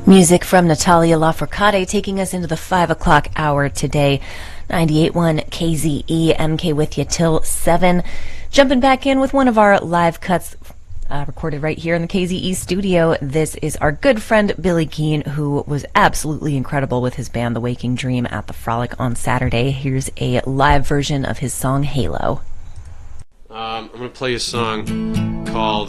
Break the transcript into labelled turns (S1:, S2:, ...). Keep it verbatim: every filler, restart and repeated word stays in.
S1: Music from Natalia Lafourcade taking us into the five o'clock hour today. ninety-eight point one K Z E, M K with you till seven. Jumping back in with one of our live cuts uh, recorded right here in the K Z E studio. This is our good friend Billy Keane, who was absolutely incredible with his band The Waking Dream at the Frolic on Saturday. Here's a live version of his song Halo.
S2: Um, I'm going to play a song called